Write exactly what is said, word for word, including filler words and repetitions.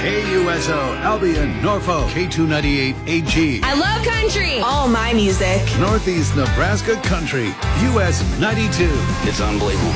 K U S O, Albion, Norfolk, K two ninety-eight A G. I love country. All my music. Northeast Nebraska Country, U S ninety-two. It's unbelievable.